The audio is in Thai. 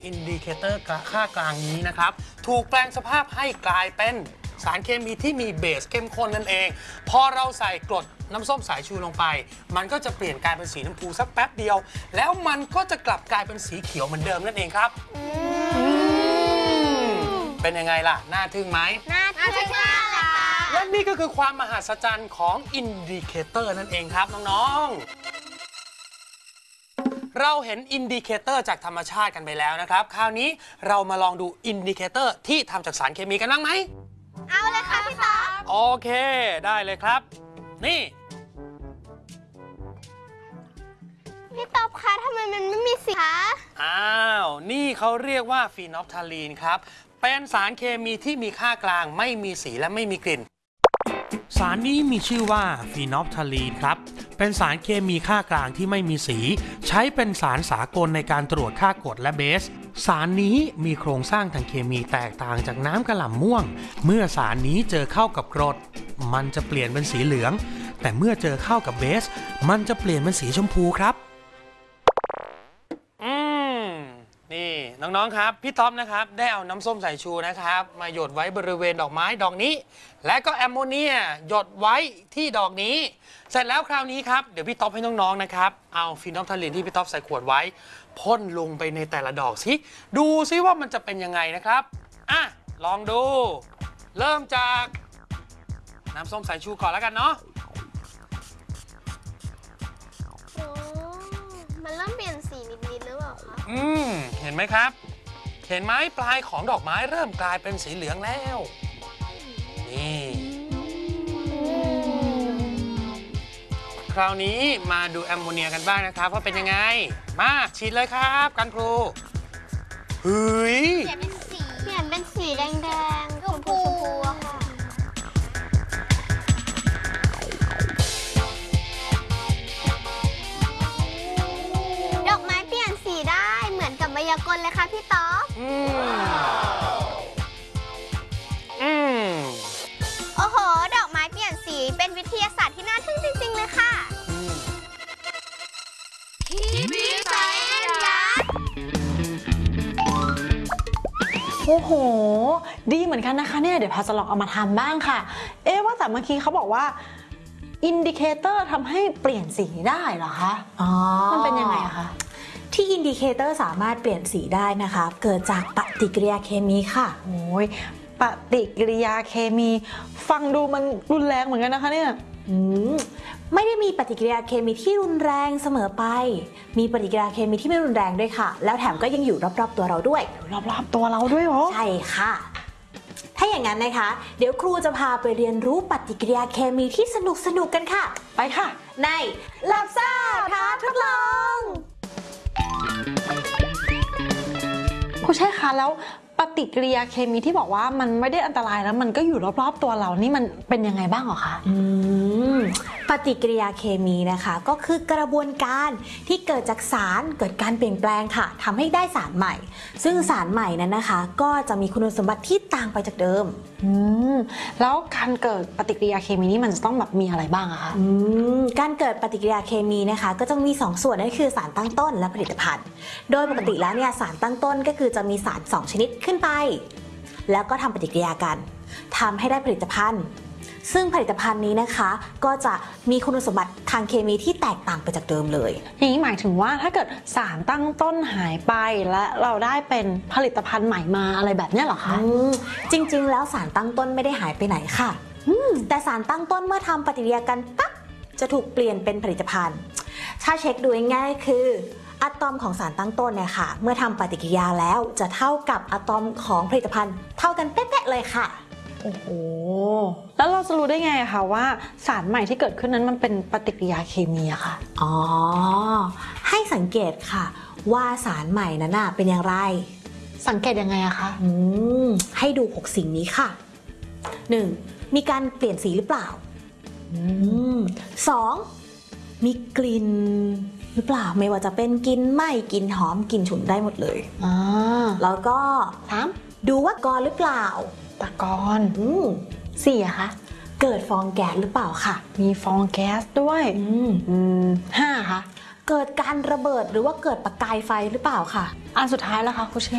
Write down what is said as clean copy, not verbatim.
อินดิเคเตอร์ค่ากลางนี้นะครับถูกแปลงสภาพให้กลายเป็นสารเคมีที่มีเบสเข้มข้นนั่นเองพอเราใส่กรดน้ำส้มสายชูลงไปมันก็จะเปลี่ยนกลายเป็นสีน้ำพูสักแป๊บเดียวแล้วมันก็จะกลับกลายเป็นสีเขียวเหมือนเดิมนั่นเองครับเป็นยังไงล่ะน่าทึ่งไหมน่าทึ่งมากเลยค่ะและนี่ก็คือความมหัศจรรย์ของอินดิเคเตอร์นั่นเองครับน้องๆเราเห็นอินดิเคเตอร์จากธรรมชาติกันไปแล้วนะครับคราวนี้เรามาลองดูอินดิเคเตอร์ที่ทำจากสารเคมีกันบ้างไหมเอาเลยค่ะพี่ต๊อบโอเคได้เลยครับนี่พี่ต๊อบคะทำไมมันไม่มีสีคะอ้าวนี่เขาเรียกว่าฟีนอลฟทาลีนครับเป็นสารเคมีที่มีค่ากลางไม่มีสีและไม่มีกลิ่นสารนี้มีชื่อว่าฟีนอลฟทาลีนครับเป็นสารเคมีค่ากลางที่ไม่มีสีใช้เป็นสารสากลในการตรวจค่ากรดและเบสสารนี้มีโครงสร้างทางเคมีแตกต่างจากน้ำกะหล่ำม่วงเมื่อสารนี้เจอเข้ากับกรดมันจะเปลี่ยนเป็นสีเหลืองแต่เมื่อเจอเข้ากับเบสมันจะเปลี่ยนเป็นสีชมพูครับนี่น้องๆครับพี่ท็อปนะครับได้เอาน้ำส้มสายชูนะครับมาหยดไว้บริเวณดอกไม้ดอกนี้และก็แอมโมเนียหยดไว้ที่ดอกนี้เสร็จแล้วคราวนี้ครับเดี๋ยวพี่ท็อปให้น้องๆนะครับเอาฟีนอลฟทาลีนที่พี่ท็อปใส่ขวดไว้พ่นลงไปในแต่ละดอกสิดูซิว่ามันจะเป็นยังไงนะครับอ่ะลองดูเริ่มจากน้ำส้มสายชูก่อนแล้วกันเนาะมันเริ่มเปลี่ยนสีนิดๆหรือเปล่าคะเห็นไหมครับเห็นไหมปลายของดอกไม้เริ่มกลายเป็นสีเหลืองแล้วนี่คราวนี้มาดูแอมโมเนียกันบ้างนะครับว่าเป็นยังไงมาฉีดเลยครับกันครูเฮ้ยเปลี่ยนเป็นสีแดงๆชมพูอะค่ะดอกไม้เปลี่ยนสีได้เหมือนกับไวยากลณ์เลยค่ะพี่ต๊อบโอ้โหดอกไม้เปลี่ยนสีเป็นวิทยาศาสตร์ที่น่าทึ่งจริงๆเลยค่ะทีวีไซเอนซ์ยักษ์โอ้โหดีเหมือนกันนะคะเนี่ยเดี๋ยวพาจะลองเอามาทำบ้างค่ะว่าแต่เมื่อกี้เขาบอกว่าอินดิเคเตอร์ทำให้เปลี่ยนสีได้เหรอคะมันเป็นยังไงอะคะที่อินดิเคเตอร์สามารถเปลี่ยนสีได้นะคะเกิดจากปฏิกิริยาเคมีค่ะโอ้ยปฏิกิริยาเคมีฟังดูมันรุนแรงเหมือนกันนะคะเนี่ยไม่ได้มีปฏิกิริยาเคมีที่รุนแรงเสมอไปมีปฏิกิริยาเคมีที่ไม่รุนแรงด้วยค่ะแล้วแถมก็ยังอยู่รอบๆตัวเราด้วยรอบๆตัวเราด้วยเหรอใช่ค่ะถ้าอย่างนั้นนะคะเดี๋ยวครูจะพาไปเรียนรู้ปฏิกิริยาเคมีที่สนุกกันค่ะไปค่ะในลับซ่าท้าทดลองครูใช่คะแล้วปฏิกิริยาเคมีที่บอกว่ามันไม่ได้อันตรายแล้วมันก็อยู่รอบๆตัวเรานี่มันเป็นยังไงบ้างหรอคะปฏิกิริยาเคมีนะคะก็คือกระบวนการที่เกิดจากสารเกิดการเปลี่ยนแปลงค่ะทำให้ได้สารใหม่ซึ่งสารใหม่นั้นนะคะก็จะมีคุณสมบัติที่ต่างไปจากเดิมแล้วการเกิดปฏิกิริยาเคมีนี่มันจะต้องแบบมีอะไรบ้างอะคะการเกิดปฏิกิริยาเคมีนะคะก็จะมี2ส่วนนั่นคือสารตั้งต้นและผลิตภัณฑ์โดยปกติแล้วเนี่ยสารตั้งต้นก็คือจะมีสาร2ชนิดขึ้นไปแล้วก็ทำปฏิกิริยากันทำให้ได้ผลิตภัณฑ์ซึ่งผลิตภัณฑ์นี้นะคะก็จะมีคุณสมบัติทางเคมีที่แตกต่างไปจากเดิมเลยอย่างนี้หมายถึงว่าถ้าเกิดสารตั้งต้นหายไปและเราได้เป็นผลิตภัณฑ์ใหม่มาอะไรแบบนี้เหรอคะจริงๆแล้วสารตั้งต้นไม่ได้หายไปไหนค่ะแต่สารตั้งต้นเมื่อทำปฏิกิริยากันปั๊บจะถูกเปลี่ยนเป็นผลิตภัณฑ์ถ้าเช็คดูง่ายๆคืออะตอมของสารตั้งต้นเนี่ยค่ะเมื่อทำปฏิกิริยาแล้วจะเท่ากับอะตอมของผลิตภัณฑ์เท่ากันเป๊ะๆเลยค่ะโอ้โหแล้วเราจะรู้ได้ไงคะว่าสารใหม่ที่เกิดขึ้นนั้นมันเป็นปฏิกิริยาเคมีอะค่ะให้สังเกตค่ะว่าสารใหม่นั้นเป็นอย่างไรสังเกตยังไงอะคะให้ดู6สิ่งนี้ค่ะ 1. มีการเปลี่ยนสีหรือเปล่า2. มีกลิ่นหรือเปล่าไม่ว่าจะเป็นกลิ่นไหม้กลิ่นหอมกลิ่นฉุนได้หมดเลยแล้วก็ 3. ดูว่ากรหรือเปล่าตะกอน4อะคะเกิดฟองแก๊สหรือเปล่าค่ะมีฟองแก๊สด้วย5คะเกิดการระเบิดหรือว่าเกิดประกายไฟหรือเปล่าค่ะอันสุดท้ายแล้วคะครูเช